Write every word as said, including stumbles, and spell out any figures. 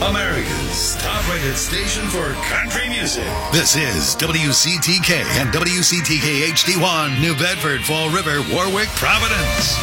America's top-rated station for country music. This is W C T K and W C T K H D one, New Bedford, Fall River, Warwick, Providence.